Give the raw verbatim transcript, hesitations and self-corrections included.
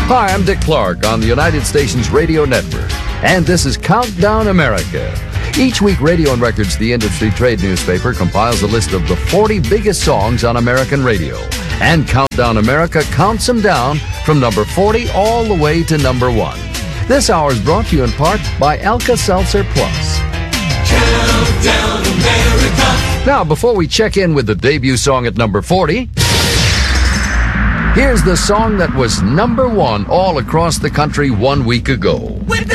Hi, I'm Dick Clark on the United Stations Radio Network, and this is Countdown America. Each week, Radio and Records, the industry trade newspaper, compiles a list of the forty biggest songs on American radio. And Countdown America counts them down from number forty all the way to number one. This hour is brought to you in part by Alka-Seltzer Plus. Countdown America. Now, before we check in with the debut song at number forty, here's the song that was number one all across the country one week ago.